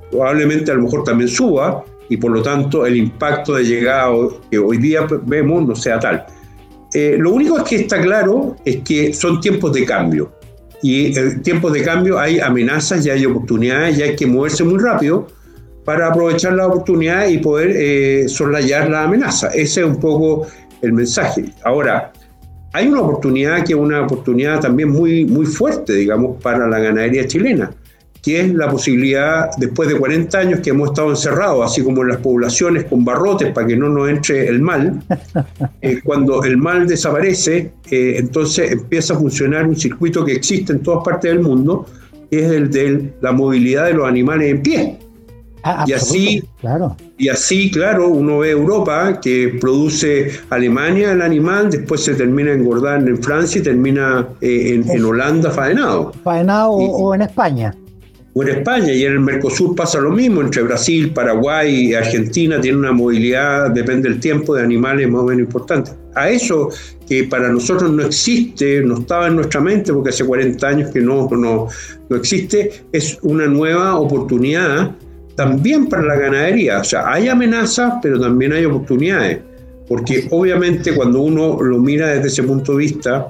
probablemente a lo mejor también suba y por lo tanto el impacto de llegada que hoy día vemos no sea tal. Lo único es que está claro es que son tiempos de cambio y en tiempos de cambio hay amenazas y hay oportunidades y hay que moverse muy rápido para aprovechar la oportunidad y poder soslayar la amenaza. Ese es un poco el mensaje. Ahora, hay una oportunidad que es una oportunidad también muy, muy fuerte, digamos, para la ganadería chilena, que es la posibilidad, después de 40 años que hemos estado encerrados, así como en las poblaciones con barrotes para que no nos entre el mal, cuando el mal desaparece, entonces empieza a funcionar un circuito que existe en todas partes del mundo, que es el de la movilidad de los animales en pie. Y así, claro. claro, uno ve Europa que produce Alemania el animal, después se termina engordando en Francia y termina en Holanda faenado. Faenado o en España. O en España, y en el Mercosur pasa lo mismo, entre Brasil, Paraguay y Argentina tiene una movilidad, depende del tiempo, de animales más o menos importante. A eso que para nosotros no existe, no estaba en nuestra mente porque hace 40 años que no existe, es una nueva oportunidad también para la ganadería. O sea, hay amenazas, pero también hay oportunidades, porque obviamente cuando uno lo mira desde ese punto de vista,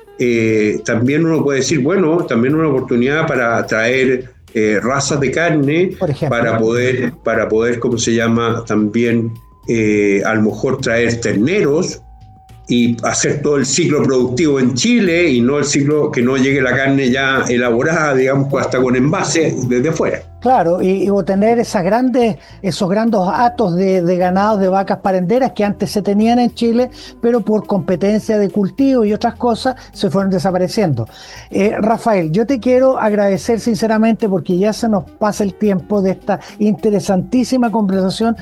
también uno puede decir, bueno, también una oportunidad para atraer razas de carne, para poder, ¿cómo se llama? También a lo mejor traer terneros y hacer todo el ciclo productivo en Chile y no el ciclo que no llegue la carne ya elaborada, digamos, hasta con envase desde fuera. Claro, y tener esos grandes hatos de ganados de vacas parenderas que antes se tenían en Chile, pero por competencia de cultivo y otras cosas se fueron desapareciendo. Rafael, yo te quiero agradecer sinceramente porque ya se nos pasa el tiempo de esta interesantísima conversación.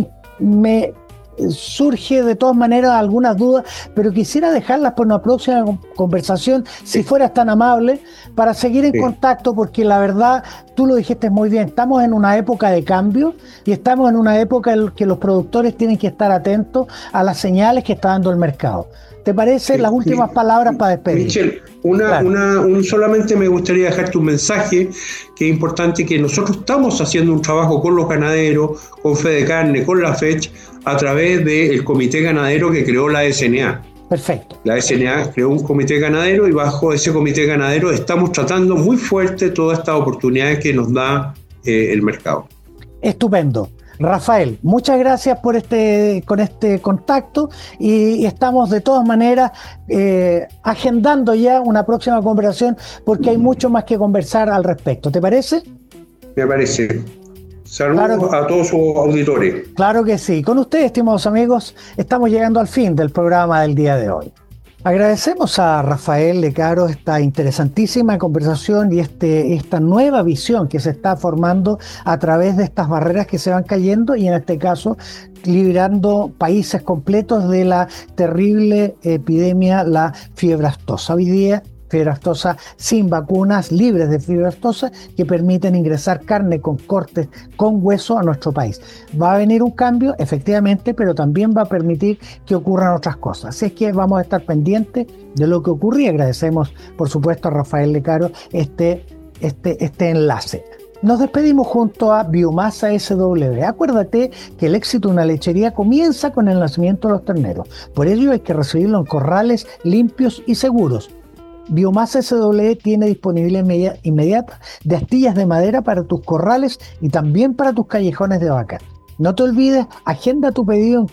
Me surge de todas maneras algunas dudas, pero quisiera dejarlas por una próxima conversación, si fueras tan amable, para seguir en contacto, porque la verdad, tú lo dijiste muy bien, estamos en una época de cambio y estamos en una época en que los productores tienen que estar atentos a las señales que está dando el mercado. ¿Te parece las últimas palabras para despedir? Michel, solamente me gustaría dejarte un mensaje que es importante, que nosotros estamos haciendo un trabajo con los ganaderos, con Fede Carne, con la FECH, a través del comité ganadero que creó la SNA. Perfecto. La SNA creó un comité ganadero y bajo ese comité ganadero estamos tratando muy fuerte todas estas oportunidades que nos da el mercado. Estupendo. Rafael, muchas gracias por este contacto y estamos de todas maneras agendando ya una próxima conversación porque hay mucho más que conversar al respecto. ¿Te parece? Me parece. Saludos a todos sus auditores. Claro que sí. Con ustedes, estimados amigos, estamos llegando al fin del programa del día de hoy. Agradecemos a Rafael Lecaro esta interesantísima conversación y esta nueva visión que se está formando a través de estas barreras que se van cayendo y en este caso librando países completos de la terrible epidemia, la fiebre aftosa. Hoy día fiebre aftosa sin vacunas, libres de fiebre aftosa, que permiten ingresar carne con cortes, con hueso a nuestro país. Va a venir un cambio, efectivamente, pero también va a permitir que ocurran otras cosas. Así es que vamos a estar pendientes de lo que ocurre y agradecemos, por supuesto, a Rafael Lecaro este enlace. Nos despedimos junto a Biomasa SW. Acuérdate que el éxito de una lechería comienza con el nacimiento de los terneros. Por ello hay que recibirlo en corrales limpios y seguros. Biomasa SW tiene disponibilidad inmediata de astillas de madera para tus corrales y también para tus callejones de vaca. No te olvides, agenda tu pedido en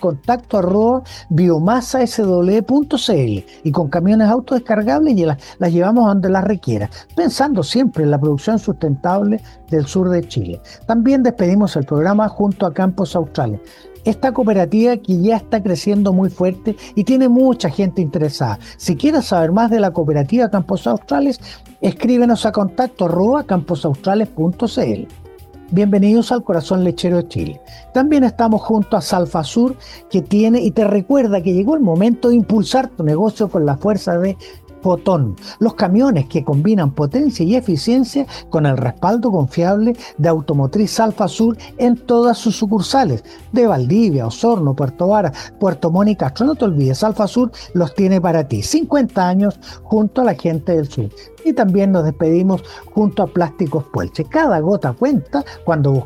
contacto@biomasasw.cl y con camiones autodescargables y las llevamos donde las requiera, pensando siempre en la producción sustentable del sur de Chile. También despedimos el programa junto a Campos Australes, esta cooperativa que ya está creciendo muy fuerte y tiene mucha gente interesada. Si quieres saber más de la cooperativa Campos Australes, escríbenos a contacto@camposaustrales.cl. Bienvenidos al corazón lechero de Chile. También estamos junto a Salfasur, que tiene y te recuerda que llegó el momento de impulsar tu negocio con la fuerza de Fotón, los camiones que combinan potencia y eficiencia con el respaldo confiable de Automotriz Salfasur en todas sus sucursales de Valdivia, Osorno, Puerto Vara, Puerto Montt y Castro. No te olvides, Salfasur los tiene para ti. 50 años junto a la gente del sur. Y también nos despedimos junto a Plásticos Puelche. Cada gota cuenta cuando